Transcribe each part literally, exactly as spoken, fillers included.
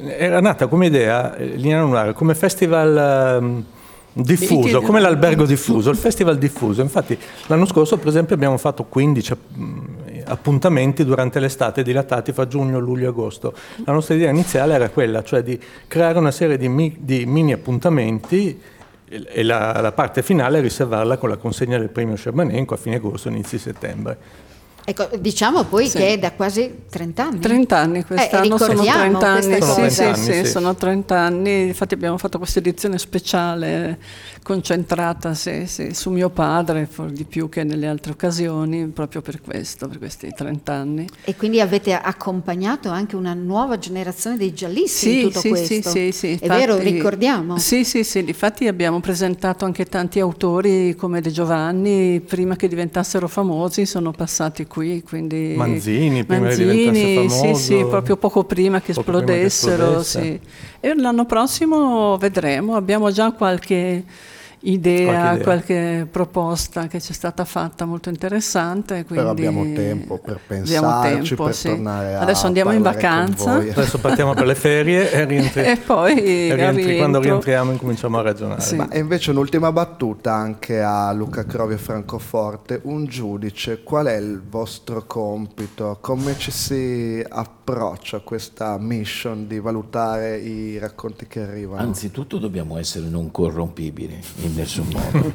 era nata come idea Linea Noir come festival um, diffuso, come l'albergo diffuso, il festival diffuso. Infatti l'anno scorso per esempio abbiamo fatto quindici appuntamenti durante l'estate dilatati fra giugno, luglio e agosto. La nostra idea iniziale era quella, cioè di creare una serie di, mi, di mini appuntamenti e la, la parte finale riservarla con la consegna del premio Scerbanenko a fine agosto, inizi settembre. Ecco, diciamo poi sì. che è da quasi trenta anni. trenta anni quest'anno, eh, sono trenta anni, sono sì, trenta sì, anni, sì, sì, sono trenta anni, infatti abbiamo fatto questa edizione speciale concentrata sì, sì, su mio padre, di più che nelle altre occasioni, proprio per questo, per questi trenta anni. E quindi avete accompagnato anche una nuova generazione dei giallisti sì, in tutto sì, questo. Sì, sì, sì, è infatti, vero, ricordiamo. Sì, sì, sì, difatti abbiamo presentato anche tanti autori come De Giovanni, prima che diventassero famosi, sono passati qui, quindi Manzini, prima Manzini, che diventasse famoso. Sì, sì, proprio poco prima che poco esplodessero. Prima che sì. E l'anno prossimo vedremo, abbiamo già qualche idea, qualche, idea. qualche proposta che ci è stata fatta molto interessante. Quindi però abbiamo tempo per pensarci, tempo, per sì. tornare a Adesso andiamo in parlare con vacanza. voi. Adesso partiamo per le ferie e, rientri- e poi e rientri- rientro. quando rientriamo incominciamo a ragionare. Sì. Ma invece un'ultima battuta anche a Luca Crovio e Francoforte, un giudice, qual è il vostro compito? Come ci si approccia a questa mission di valutare i racconti che arrivano? Anzitutto dobbiamo essere non corrompibili in nessun modo.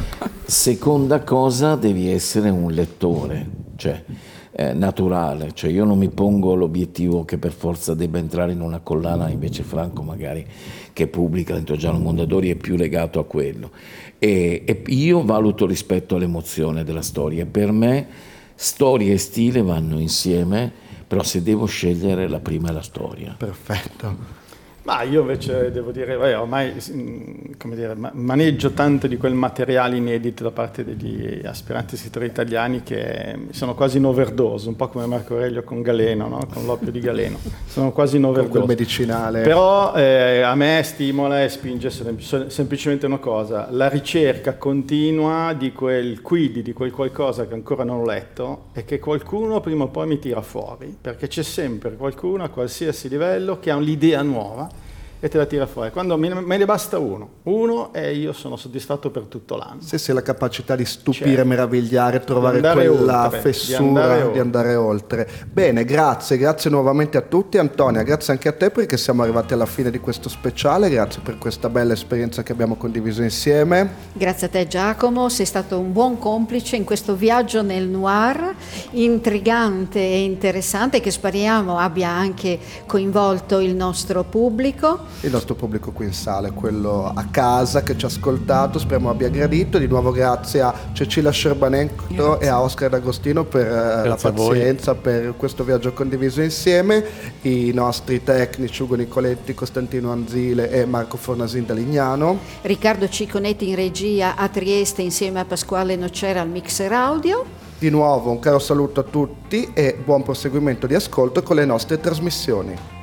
Seconda cosa, devi essere un lettore, cioè eh, naturale, cioè io non mi pongo l'obiettivo che per forza debba entrare in una collana, invece Franco magari che pubblica dentro Giallo Mondadori è più legato a quello e, e io valuto rispetto all'emozione della storia. Per me storia e stile vanno insieme, però se devo scegliere la prima è la storia. Perfetto. Ma io invece devo dire, beh, ormai come dire, maneggio tanto di quel materiale inedito da parte degli aspiranti scrittori italiani che sono quasi in overdose, un po' come Marco Aurelio con Galeno, no? Con l'oppio di Galeno, sono quasi in overdose. Con quel medicinale. Però eh, a me stimola e spinge sem- semplicemente una cosa, la ricerca continua di quel quid, di quel qualcosa che ancora non ho letto e che qualcuno prima o poi mi tira fuori, perché c'è sempre qualcuno a qualsiasi livello che ha l'idea nuova e te la tira fuori. Quando me ne basta uno, uno e io sono soddisfatto per tutto l'anno. Se sì, la capacità di stupire, certo. meravigliare, trovare quella oltre, fessura, di andare, di andare oltre. Bene, grazie, grazie nuovamente a tutti. Antonia, grazie anche a te perché siamo arrivati alla fine di questo speciale, grazie per questa bella esperienza che abbiamo condiviso insieme. Grazie a te Giacomo, sei stato un buon complice in questo viaggio nel noir, intrigante e interessante che speriamo abbia anche coinvolto il nostro pubblico. Il nostro pubblico qui in sala, quello a casa che ci ha ascoltato, speriamo abbia gradito. Di nuovo grazie a Cecilia Scerbanenko grazie. e a Oscar D'Agostino per grazie la pazienza, per questo viaggio condiviso insieme. I nostri tecnici Ugo Nicoletti, Costantino Anzile e Marco Fornasin da Lignano. Riccardo Ciconetti in regia a Trieste insieme a Pasquale Nocera al mixer audio. Di nuovo un caro saluto a tutti e buon proseguimento di ascolto con le nostre trasmissioni.